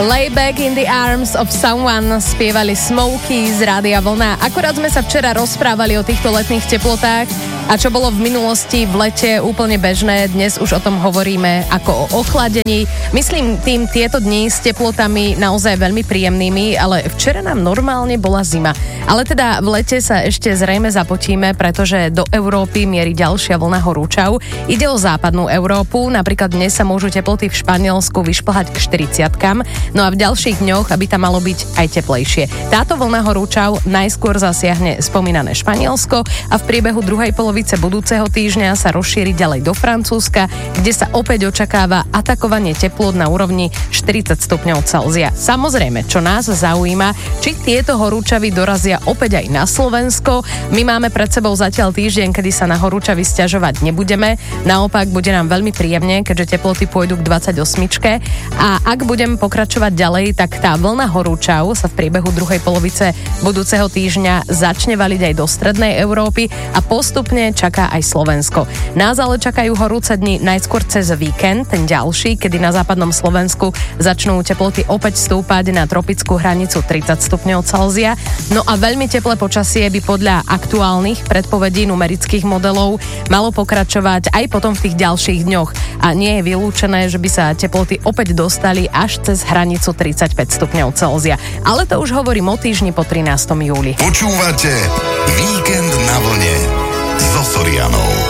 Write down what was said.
Lay back in the arms of someone spievali Smokey z Rádia Vlna. Akorát sme sa včera rozprávali o týchto letných teplotách a čo bolo v minulosti v lete úplne bežné, dnes už o tom hovoríme ako o ochladení. Myslím tým tieto dni s teplotami naozaj veľmi príjemnými, ale včera nám normálne bola zima. Ale teda v lete sa ešte zrejme zapotíme, pretože do Európy mierí ďalšia vlna horúčav. Ide o západnú Európu, napríklad dnes sa môžu teploty v Španielsku vyšplhať k 40-kám, no a v ďalších dňoch, aby tam malo byť aj teplejšie. Táto vlna horúčav najskôr zasiahne spomínané Španielsko a v priebehu druhej polovice budúceho týždňa sa rozšíri ďalej do Francúzska, kde sa opäť očakáva atakovanie teplôt na úrovni 40 stupňov Celzia. Samozrejme, čo nás zaujíma, či tieto horúčavy dorazia opäť aj na Slovensko. My máme pred sebou zatiaľ týždeň, kedy sa na horúčavy sťažovať nebudeme. Naopak bude nám veľmi príjemne, keďže teploty pôjdu k 28. A ak budem pokračovať ďalej, tak tá vlna horúčav sa v priebehu druhej polovice budúceho týždňa začne valiť aj do strednej Európy a postupne čaká aj Slovensko. Nás ale čakajú horúce dni najskôr cez víkend, ten ďalší, kedy na západnom Slovensku začnú teploty opäť stúpať na tropickú hranicu 30 stupňov Celzia. No a veľmi teplé počasie by podľa aktuálnych predpovedí numerických modelov malo pokračovať aj potom v tých ďalších dňoch. A nie je vylúčené, že by sa teploty opäť dostali až cez hranicu 35 stupňov Celzia. Ale to už hovorím o týždni po 13. júli. Počúvate Víkend na vlne so Sorianou.